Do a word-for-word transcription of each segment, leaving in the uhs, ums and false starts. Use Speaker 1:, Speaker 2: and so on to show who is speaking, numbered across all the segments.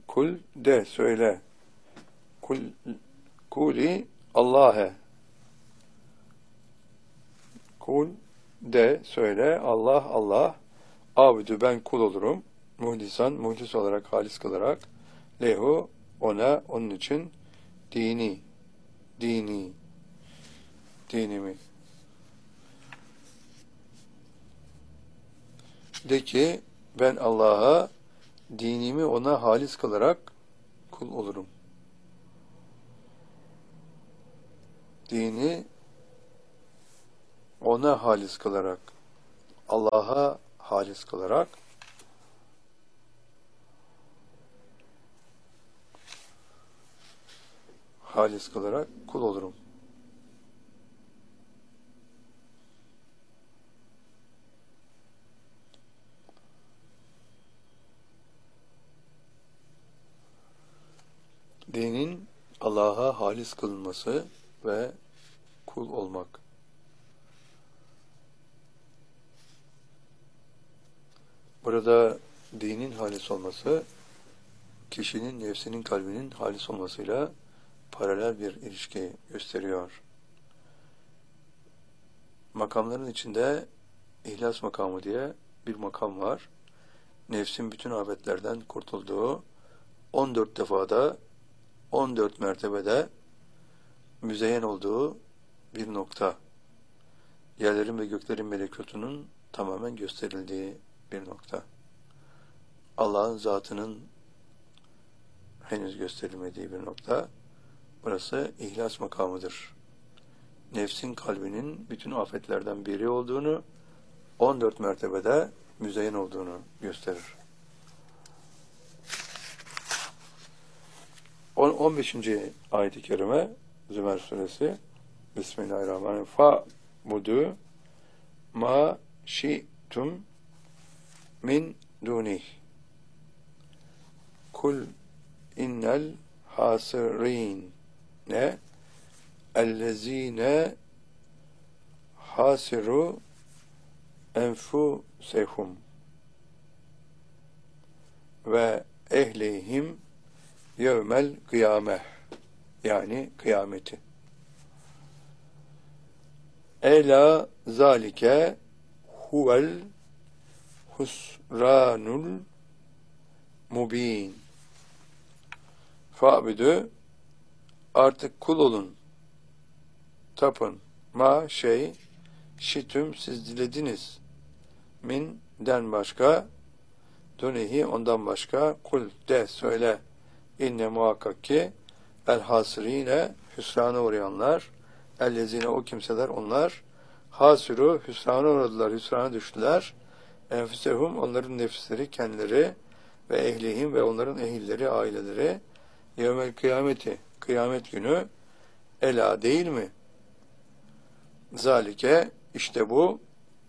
Speaker 1: Kul de söyle. Kul kuli Allah'e. Kul de söyle Allah Allah. Abdü ben kul olurum. Muhlisan muhlis olarak halis kılarak. Lehu ona onun için dini dini dinimi. De ki ben Allah'a dinimi ona halis kılarak kul olurum. Dini ona halis kılarak, Allah'a halis kılarak halis kılarak kul olurum. Dinin Allah'a halis kılınması ve kul olmak. Burada dinin halis olması, kişinin nefsinin kalbinin halis olmasıyla paralel bir ilişki gösteriyor. Makamların içinde ihlas makamı diye bir makam var. Nefsin bütün afetlerden kurtulduğu, on dört defada, on dört mertebede müzeyyen olduğu bir nokta. Yerlerin ve göklerin melekutunun tamamen gösterildiği bir nokta. Allah'ın zatının henüz gösterilmediği bir nokta. Burası ihlas makamıdır. Nefsin kalbinin bütün afetlerden biri olduğunu, on dört mertebede müzeyyen olduğunu gösterir. on beşinci ayet-i kerime Zümer suresi Bismillahirrahmanirrahim. Fa budu ma şi'tum min dunih. Kul innel hasirin ne ellezine hasiru enfusehum ve ehlihim yevmel kıyameh, yani kıyameti. Ela zalike huvel husranul mubin. Fa'büdü artık kul olun, tapın, ma şey, şitüm siz dilediniz, min den başka, dönehi ondan başka, kul de söyle, inne muhakkak ki, el hasirine hüsrana uğrayanlar, ellezine o kimseler onlar, hasiru hüsrana uğradılar, hüsrana düştüler, enfüsehum onların nefisleri, kendileri ve ehlihim ve onların ehilleri, aileleri, yevmel kıyameti, kıyamet günü, ela değil mi? Zalike işte bu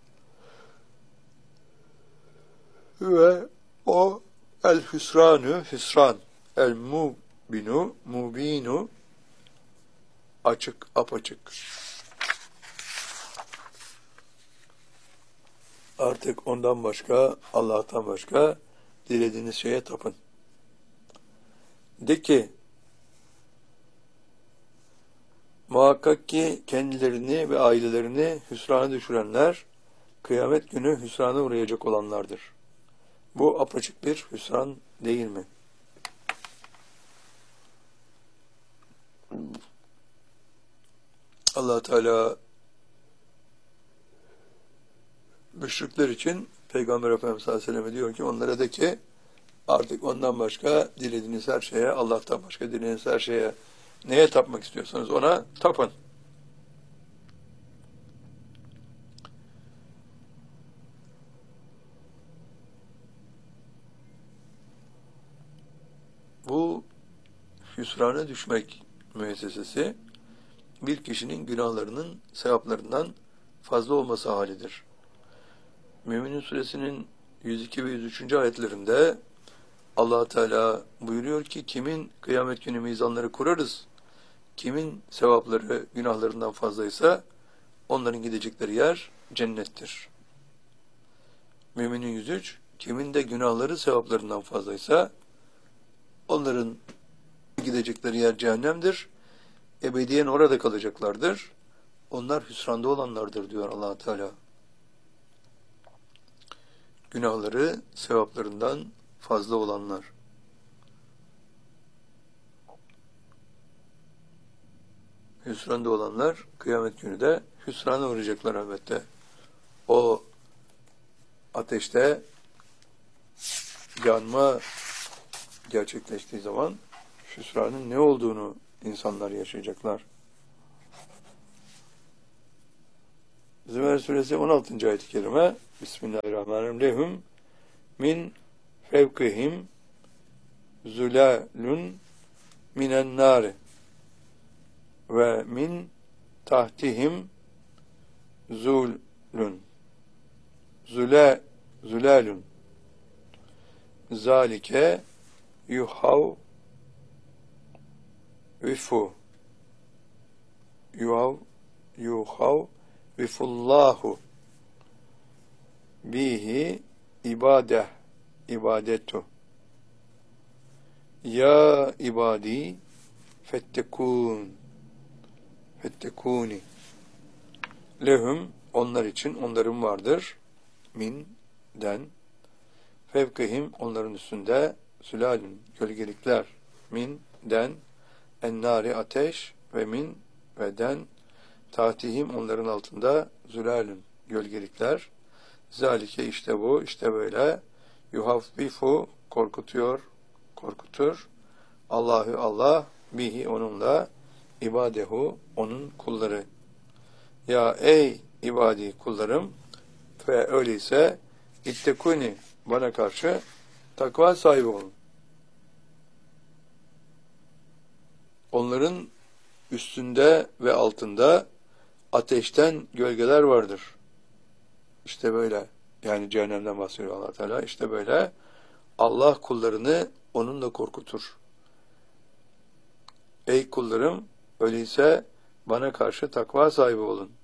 Speaker 1: ve o el hüsranü hüsran el mubinu mubinu açık apaçık. Artık ondan başka, Allah'tan başka dilediğiniz şeye tapın. De ki muhakkak ki kendilerini ve ailelerini hüsrana düşürenler kıyamet günü hüsrana uğrayacak olanlardır. Bu apaçık bir hüsran değil mi? Allah Teala müşrikler için Peygamber Efendimiz sallallahu aleyhi ve sellem diyor ki onlara de ki artık ondan başka dilediğiniz her şeye, Allah'tan başka dilediğiniz her şeye neye tapmak istiyorsanız ona tapın. Bu hüsrana düşmek müessesesi bir kişinin günahlarının sevaplarından fazla olması halidir. Mü'minin suresinin yüz iki ve yüz üçüncü ayetlerinde Allah Teala buyuruyor ki kimin kıyamet günü mizanları kurarız, kimin sevapları günahlarından fazlaysa onların gidecekleri yer cennettir. Müminin yüz üç, kimin de günahları sevaplarından fazlaysa Onların gidecekleri yer cehennemdir. Ebediyen orada kalacaklardır. Onlar hüsranda olanlardır diyor Allah Teala. Günahları sevaplarından fazla olanlar. Hüsranda olanlar kıyamet günü de hüsrana uğrayacaklar elbette. O ateşte yanma gerçekleştiği zaman hüsranın ne olduğunu insanlar yaşayacaklar. Zümer suresi on altıncı ayet-i kerime Bismillahirrahmanirrahim. Lehum min fevkihim zulalun minen nari ve min tahtihim zulun zula zulalun zalike yuhav vifu yuhav yuhav vifullahu bihi ibadeh ibadetu ya ibadi fettekun fettekuni lehum onlar için onların vardır min den fevkihim onların üstünde sülalün gölgelikler min den ennari ateş ve min ve den tahtihim onların altında zülalün gölgelikler zalike işte bu işte böyle yuhaffifu korkutuyor korkutur Allahü Allah bihi onunla ibadehu onun kulları ya ey ibadi kullarım ve öyleyse ittekuni bana karşı takva sahibi olun. Onların üstünde ve altında ateşten gölgeler vardır. İşte böyle. Yani cehennemden bahsediyor Allah Teala. İşte böyle. Allah kullarını onunla korkutur. Ey kullarım, öyleyse bana karşı takva sahibi olun.